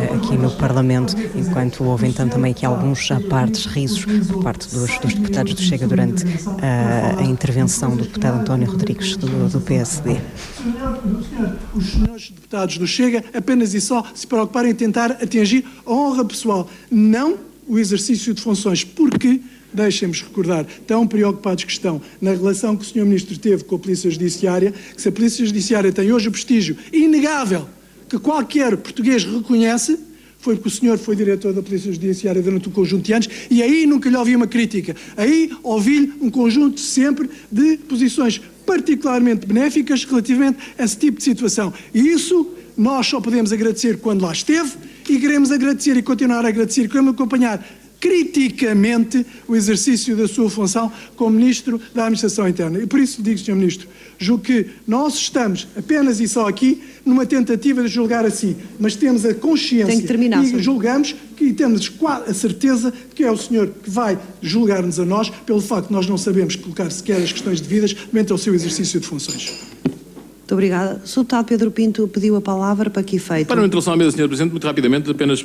aqui no Parlamento, enquanto houve então também aqui alguns apartes, risos por parte dos deputados do Chega durante a intervenção do deputado António Rodrigues do PSD. Os senhores deputados do Chega apenas e só se preocuparem em tentar atingir a honra pessoal, não o exercício de funções, porque, deixem-me recordar, tão preocupados que estão na relação que o Sr. Ministro teve com a Polícia Judiciária, que se a Polícia Judiciária tem hoje o prestígio inegável que qualquer português reconhece, foi porque o senhor foi diretor da Polícia Judiciária durante um conjunto de anos e aí nunca lhe ouvi uma crítica. Aí ouvi-lhe um conjunto sempre de posições particularmente benéficas relativamente a esse tipo de situação. E isso nós só podemos agradecer quando lá esteve e queremos agradecer e continuar a agradecer, queremos acompanhar criticamente o exercício da sua função como Ministro da Administração Interna. E por isso lhe digo, Sr. Ministro, julgo que nós estamos apenas e só aqui numa tentativa de julgar a si, mas temos a consciência e julgamos que temos a certeza de que é o senhor que vai julgar-nos a nós pelo facto de nós não sabemos colocar sequer as questões devidas mediante ao seu exercício de funções. Muito obrigada. O deputado Pedro Pinto pediu a palavra para que efeito? Para uma introdução à mesa, Sr. Presidente, muito rapidamente, apenas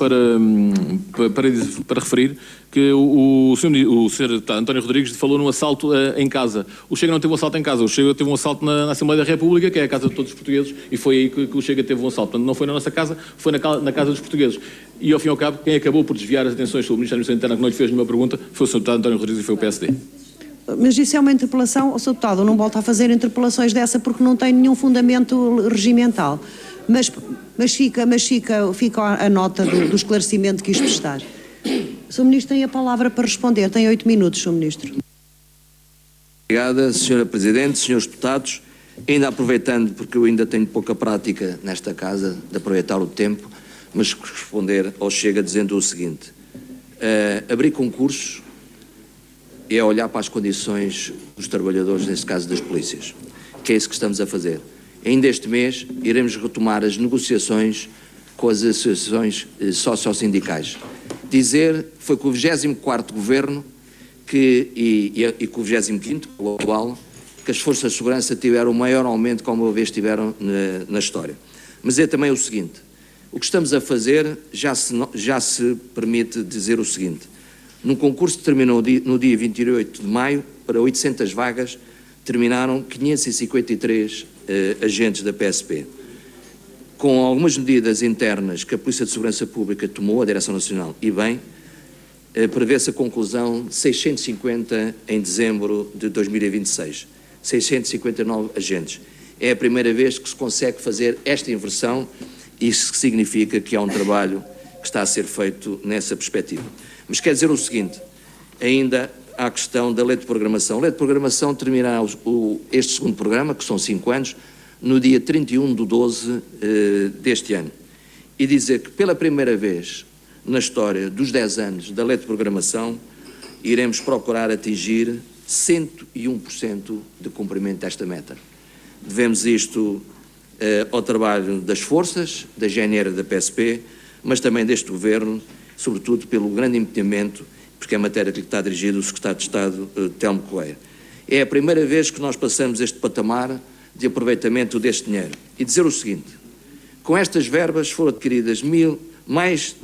para referir que o Sr. Deputado António Rodrigues falou num assalto em casa. O Chega não teve um assalto em casa, o Chega teve um assalto na Assembleia da República, que é a casa de todos os portugueses, e foi aí que o Chega teve um assalto. Portanto, não foi na nossa casa, foi na casa dos portugueses. E, ao fim e ao cabo, quem acabou por desviar as atenções sobre o Ministro da Administração Interna, que não lhe fez nenhuma pergunta, foi o Sr. Deputado António Rodrigues e foi o PSD. Mas isso é uma interpelação, o Sr. Deputado não volta a fazer interpelações dessa porque não tem nenhum fundamento regimental. Mas fica a nota do esclarecimento que quis prestar. O Sr. Ministro tem a palavra para responder. Tem 8 minutos, Sr. Ministro. Obrigada, Sra. Presidente, Srs. Deputados. Ainda aproveitando, porque eu ainda tenho pouca prática nesta casa de aproveitar o tempo, mas responder ao Chega dizendo o seguinte. Abrir concursos é olhar para as condições dos trabalhadores, neste caso das polícias, que é isso que estamos a fazer. Ainda este mês iremos retomar as negociações com as associações sociosindicais. Dizer que foi com o 24º Governo e com o 25º, o atual, que as forças de segurança tiveram o maior aumento que alguma vez tiveram na história. Mas é também o seguinte, o que estamos a fazer já se permite dizer o seguinte. Num concurso que terminou no dia 28 de maio, para 800 vagas, terminaram 553 agentes da PSP. Com algumas medidas internas que a Polícia de Segurança Pública tomou, a Direção Nacional, e bem, prevê-se a conclusão de 650 em dezembro de 2026. 659 agentes. É a primeira vez que se consegue fazer esta inversão e isso significa que há um trabalho que está a ser feito nessa perspectiva. Mas quer dizer o seguinte, ainda há a questão da lei de programação. A lei de programação terminará este segundo programa, que são 5 anos, no dia 31/12 deste ano. E dizer que pela primeira vez na história dos 10 anos da lei de programação, iremos procurar atingir 101% de cumprimento desta meta. Devemos isto ao trabalho das forças, da GNR e da PSP, mas também deste Governo, sobretudo pelo grande empenhamento, porque é matéria que lhe está dirigido o Secretário de Estado, Telmo Correia. É a primeira vez que nós passamos este patamar de aproveitamento deste dinheiro. E dizer o seguinte, com estas verbas foram adquiridas mais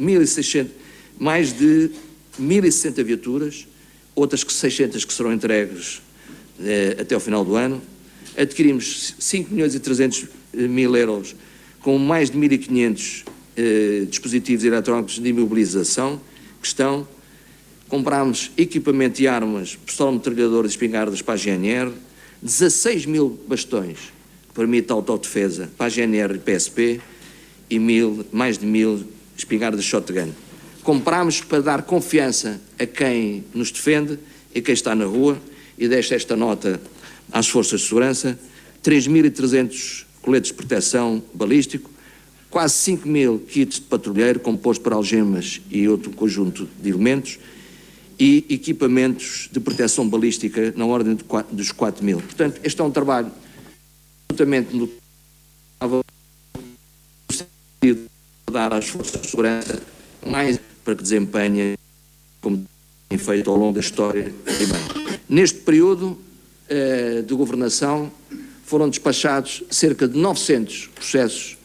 de 1.060 viaturas, outras que 600 que serão entregues até ao final do ano. Adquirimos 5.300.000 euros com mais de 1.500 dispositivos eletrónicos de imobilização que estão. Comprámos equipamento e armas, pistola metralhadora e espingardas para a GNR, 16.000 bastões que permitem a autodefesa para a GNR e PSP e mais de 1.000 espingardas shotgun. Comprámos para dar confiança a quem nos defende e quem está na rua, e deixo esta nota às forças de segurança, 3.300 coletes de proteção balístico, quase 5.000 kits de patrulheiro composto por algemas e outro conjunto de elementos, e equipamentos de proteção balística na ordem dos 4.000. Portanto, este é um trabalho absolutamente notável no sentido de dar às forças de segurança mais para que desempenhem como tem feito ao longo da história. Neste período de governação foram despachados cerca de 900 processos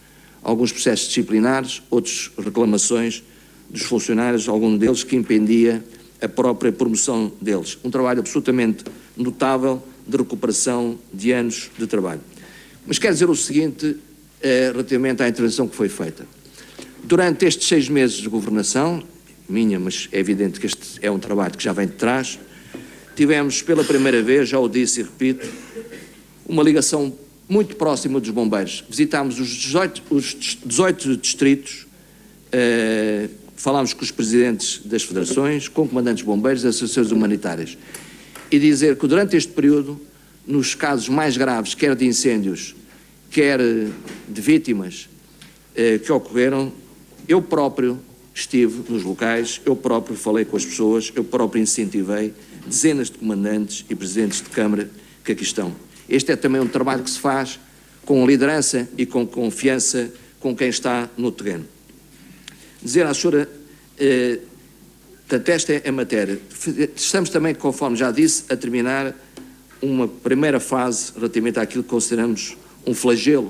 alguns processos disciplinares, outros reclamações dos funcionários, algum deles que impedia a própria promoção deles. Um trabalho absolutamente notável de recuperação de anos de trabalho. Mas quero dizer o seguinte, relativamente à intervenção que foi feita. Durante estes 6 meses de governação, minha, mas é evidente que este é um trabalho que já vem de trás, tivemos pela primeira vez, já o disse e repito, uma ligação muito próxima dos bombeiros. Visitámos os 18 distritos, falámos com os presidentes das federações, com comandantes de bombeiros, das associações humanitárias. E dizer que durante este período, nos casos mais graves, quer de incêndios, quer de vítimas que ocorreram, eu próprio estive nos locais, eu próprio falei com as pessoas, eu próprio incentivei dezenas de comandantes e presidentes de Câmara que aqui estão. Este é também um trabalho que se faz com liderança e com confiança com quem está no terreno. Dizer à senhora, portanto, esta é a matéria. Estamos também, conforme já disse, a terminar uma primeira fase relativamente àquilo que consideramos um flagelo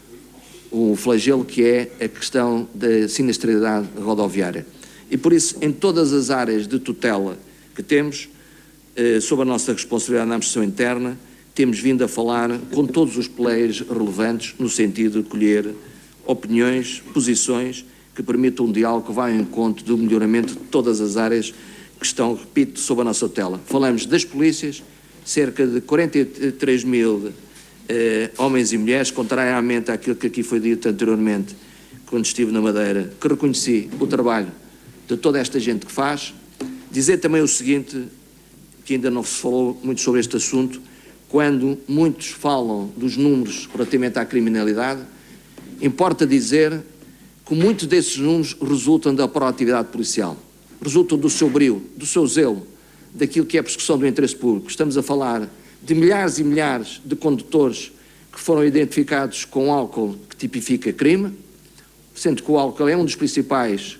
que é a questão da sinistralidade rodoviária. E por isso, em todas as áreas de tutela que temos, sob a nossa responsabilidade na administração interna, temos vindo a falar com todos os players relevantes no sentido de colher opiniões, posições que permitam um diálogo que vá ao encontro do melhoramento de todas as áreas que estão, repito, sob a nossa tutela. Falamos das polícias, cerca de 43 mil homens e mulheres, contrariamente àquilo que aqui foi dito anteriormente, quando estive na Madeira, que reconheci o trabalho de toda esta gente que faz. Dizer também o seguinte, que ainda não se falou muito sobre este assunto, quando muitos falam dos números relativamente à criminalidade, importa dizer que muitos desses números resultam da proatividade policial, resultam do seu brio, do seu zelo, daquilo que é a persecução do interesse público. Estamos a falar de milhares e milhares de condutores que foram identificados com álcool que tipifica crime, sendo que o álcool é um dos principais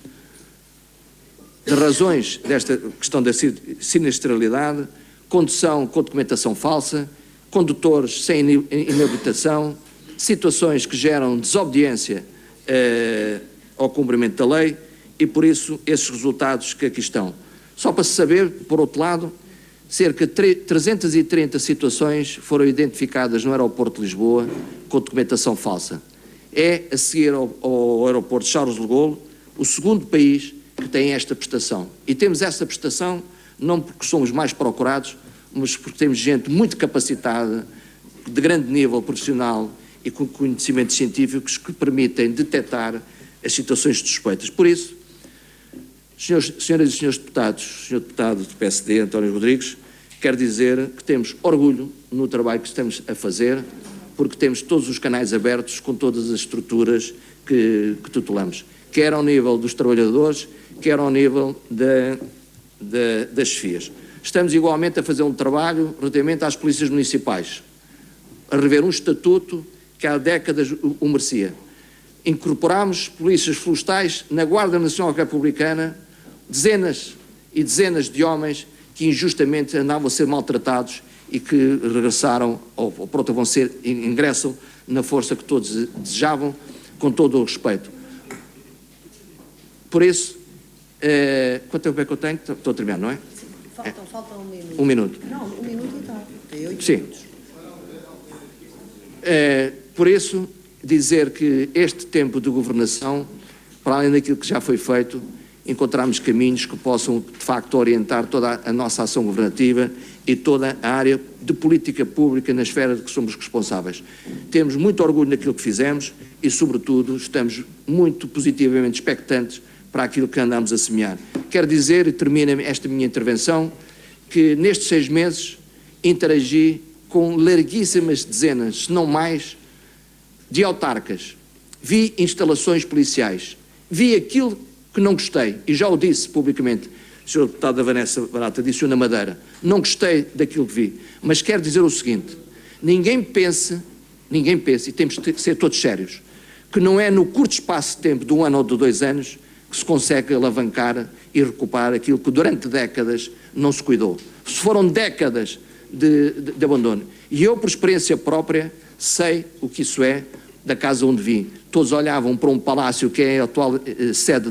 razões desta questão da sinistralidade, condução com documentação falsa, condutores sem inabilitação, situações que geram desobediência ao cumprimento da lei e, por isso, esses resultados que aqui estão. Só para se saber, por outro lado, cerca de 330 situações foram identificadas no aeroporto de Lisboa com documentação falsa. É, a seguir ao aeroporto de Charles de Gaulle, o segundo país que tem esta prestação. E temos essa prestação não porque somos mais procurados, mas porque temos gente muito capacitada, de grande nível profissional e com conhecimentos científicos que permitem detectar as situações suspeitas. Por isso, senhoras e senhores deputados, senhor deputado do PSD, António Rodrigues, quero dizer que temos orgulho no trabalho que estamos a fazer, porque temos todos os canais abertos com todas as estruturas que tutelamos, quer ao nível dos trabalhadores, quer ao nível das chefias. Estamos igualmente a fazer um trabalho relativamente às polícias municipais, a rever um estatuto que há décadas o merecia. Incorporámos polícias florestais na Guarda Nacional Republicana, dezenas e dezenas de homens que injustamente andavam a ser maltratados e que regressaram, ou pronto, ingressam na força que todos desejavam, com todo o respeito. Por isso, quanto tempo é que eu tenho? Estou a terminar, não é? Falta um minuto. Um minuto. Não, um minuto e tal. Tem 8 Sim. minutos. Por isso, dizer que este tempo de governação, para além daquilo que já foi feito, encontramos caminhos que possam, de facto, orientar toda a nossa ação governativa e toda a área de política pública na esfera de que somos responsáveis. Temos muito orgulho naquilo que fizemos e, sobretudo, estamos muito positivamente expectantes para aquilo que andamos a semear. Quero dizer, e termino esta minha intervenção, que nestes 6 meses interagi com larguíssimas dezenas, se não mais, de autarcas. Vi instalações policiais. Vi aquilo que não gostei, e já o disse publicamente, o Sr. Deputado Vanessa Barata disse-o na Madeira, não gostei daquilo que vi, mas quero dizer o seguinte, ninguém pense, e temos de ser todos sérios, que não é no curto espaço de tempo de 1 ano ou de 2 anos que se consegue alavancar e recuperar aquilo que durante décadas não se cuidou. Se foram décadas de abandono. E eu, por experiência própria, sei o que isso é da casa onde vim. todos olhavam para um palácio que é a atual sede